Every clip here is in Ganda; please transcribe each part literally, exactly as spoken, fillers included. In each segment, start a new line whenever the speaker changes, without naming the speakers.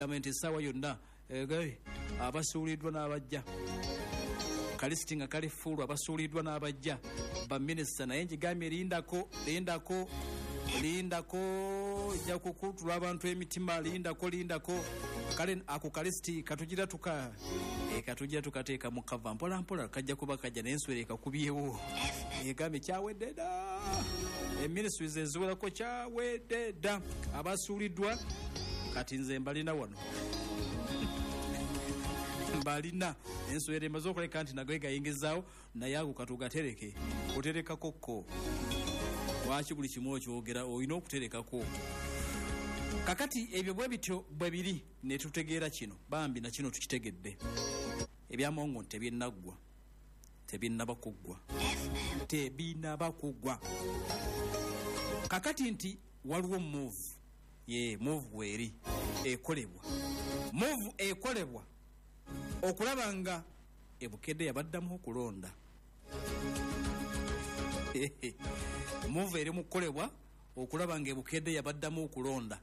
Gavumenti sawa yonna egaye abasuuliddwa n'abajja kalisiti nga kali fuulu abasuuliddwa n'abajja ba minisita naye njigambye lindako lindako lindako ejja kukutula abantu emitima lindako lindako kale ako kalisiti katugira tuka e katugira tukateeka mu kava mpola mpola kajja kuba kajja n'enswera ekakubyewo egambye kyawedde dda eminisitule zeziwerako kyawedde dda abasuuliddwa kati nze mbalina wano mbalina enswera emaze okuleka nti nago gayingizaawo naye ago katugatereke oterekakokko lwaki buli kimu okyogera olina okuterekako kakati ebyo bwe bityo bwe biri ne tutegeera kino bambi na kino tukitegedde ebyamongo tebyennaggwa tebinnaba kuggwa tebinnaba kuggwa kakati nti waliwo move ye move weri ekolebwa move ekolebwa okulaba nga ebukedde yabaddamu okulonda move eri mukolebwa okulaba nga ebukedde yabaddamu okulonda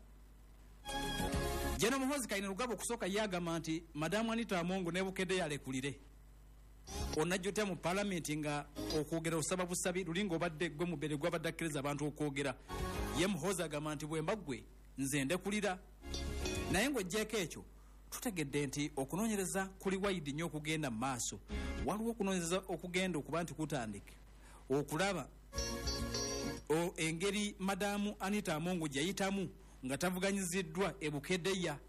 Jeno Muhoozi Kayine Lugaba okusooka yagamba nti Madamu Anita Amongo ne bukedde yalekulire onajjute mu parliament nga okwogera osaba busabi lulingo obadde gwe mubere gwabadde akkiriza abantu okwogera ye Muhoozi agamba nti bwe mbagwe nze ndekulira naye ng'ojjeeko ekyo tutegedde nti okunoonyereza kuli wayidi nnyo okugenda mu maaso waliwo okunoonyereza okugenda okuba nti kutandike okulaba o engeri Madamu Anita Amongo gyayitamu nga tavuganyiziddwa ebukeddeya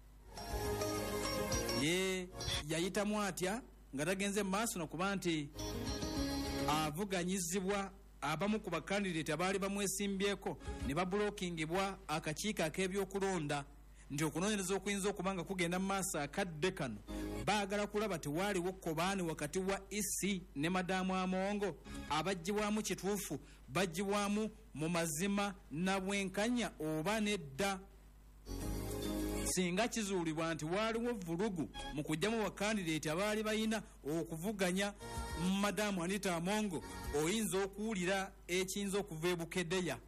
ye yayitamu atya nga tagenze mu maaso nokuba nti avuganyizibwa abamu ku bakandidate abaali bamwesimbyeko ne babulookingibwa akakiiko ak'ebyokulonda nti okunoonyereza okuyinza okuba nga kugenda mu maaso akadde kano baagala kulaba tewaaliwo kkobaani wakati wa E C ne Madamu Amongo abaggyibwamu kituufu baggyibwamu mu mazima na bwenkanya oba nedda singa kizuulibwa nti waaliwo vulugu mu kujjamu bakandidate abaali balina okuvuganya Madamu Anita Amongo oyinza okuwulira ekiyinza okuva ebukeddeya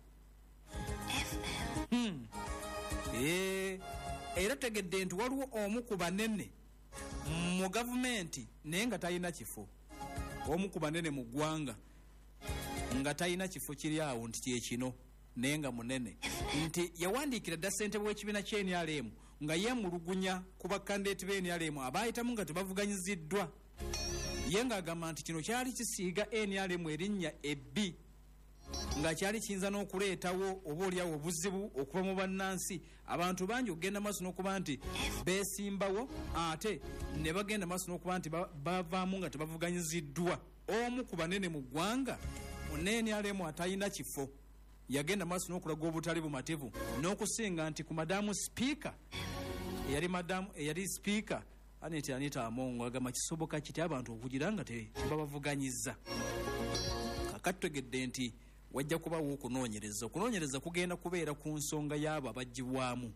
hmm. e, era tegedde nti waliwo omu ku banene mu gavumenti naye nga talina kifo omu ku banene mu ggwanga nga talina kifo kiri awo nti kyekino naye nga munene nti yawandiikira dda ssentebe w'ekibiina kya N R M nga yeemulugunya ku bakandidate b'N R M abaayitamu nga tebavuganyiziddwa ye ng'agamba nti kino kyali kisiiga N R M erinnya ebbi nga kyali kiyinza n'okuleetawo oba oliawo obuzibu okuva mu bannansi abantu bangi okugenda maaso n'okuba nti beesimbawo ate ne bagenda maaso n'okuba nti bavaamu nga tebavuganyiziddwa omu ku banene mu ggwanga N R M atalina kifo yagenda maaso n'okulaga obutali bumativu n'okusinga nti ku madamu sipiika eyali madamu eyali sipiika Anita Anita Amongo agamba kisoboka kiti abantu okugira nga tebabavuganyiza kakatutegedde nti wajja kubawo okunoonyereza okunoonyereza kugenda kubeera ku nsonga y'abo abaggyibwamu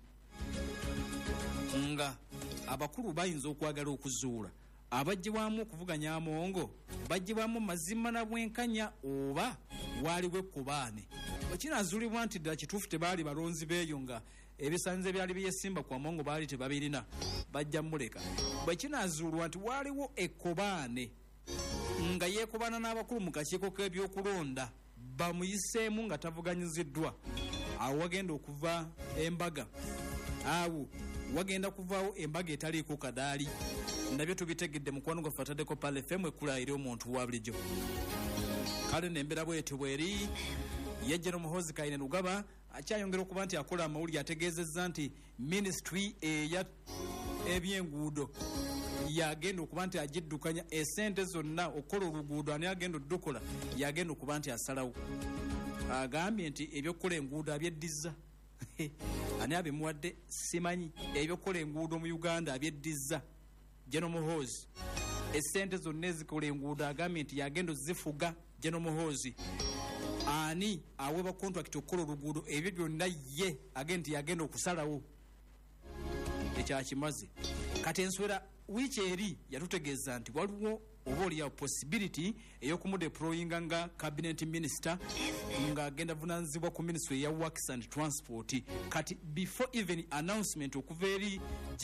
nga abakulu bayinza okwagala okuzuula abaggyibwamu okuvuganya Amongo baggyibwamu mazima na bwenkanya oba waaliwo ekkubaane bwekinazuulibwa nti ddala kituufu tebaali balonzi beeyo nga ebisanyizo byali byesimba ku Amongo baali tebabirina bajja muleka bwekinazuulwa nti waaliwo ekkubaane nga yeekubana n'abakulu mu kakiiko k'ebyokulonda bamuyiseemu nga tavuganyiziddwa awo wagenda okuva embaga awo wagenda kuvaawo embaga etaliiko kadaali nabyo tubitegedde mukwano gwaffe ataddeko Pal F M ekkula eri omuntu wa bulijjo kale n'embeera bwetyo bweri ye Jeno Muhoozi Kayine Lugaba akyayongera okuba nti akola amawulire ategeezezza nti minisitule eya ebyenguudo yagenda okuba nti agiddukanya esente zonna okukola oluguudo ani agenda oddukola yagenda okuba nti asalawo agambye nti ebyokukola enguudo abyeddiza ani abimuwadde simanyi ebyokukola enguudo mu Uganda abyeddiza Jeno Muhoozi esente zonna ezikola enguudo agambye nti yagenda ozifuga Jeno Muhoozi ani aweeba kontrakiti okukola oluguudo ebyo byonna ye agenda nti yagenda okusalawo ekyakimaze kati enswera wiiki eri yatutegeeza nti waliwo oba oliya possibility ey'okumudeployinga nga cabinet minister ng'agenda vunanyizibwa ku ministry ya works and transport kati before even announcement okuva eri